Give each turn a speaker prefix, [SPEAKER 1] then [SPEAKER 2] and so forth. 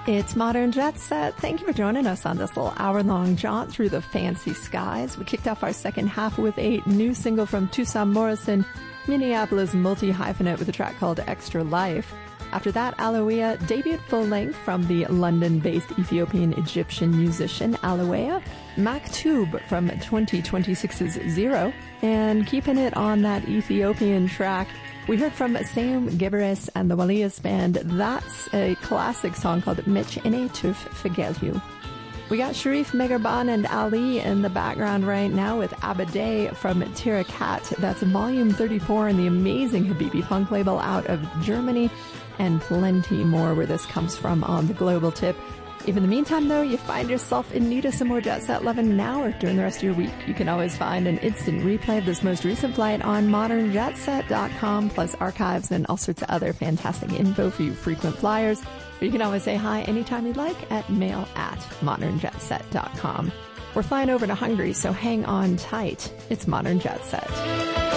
[SPEAKER 1] It's Modern Jet Set. Thank you for joining us on this little hour-long jaunt through the fancy skies. We kicked off our second half with a new single from Tucson Morrison, Minneapolis multi-hyphenate with a track called Extra Life. After that, Aloea debuted full-length from the London-based Ethiopian-Egyptian musician Aloea, Maktub from 2026's Zero, and keeping it on that Ethiopian track, we heard from Sam Giberis and the Walias Band. That's a classic song called Mitch Ine Tuf Figelu. We got Sharif Megarban and Ali in the background right now with Abade from Tirakat. That's volume 34 in the amazing Habibi Funk label out of Germany, and plenty more where this comes from on the global tip. If in the meantime, though, you find yourself in need of some more Jet Set loving now or during the rest of your week, you can always find an instant replay of this most recent flight on modernjetset.com, plus archives and all sorts of other fantastic info for you frequent flyers. Or you can always say hi anytime you'd like at mail@modernjetset.com. We're flying over to Hungary, so hang on tight. It's Modern Jet Set.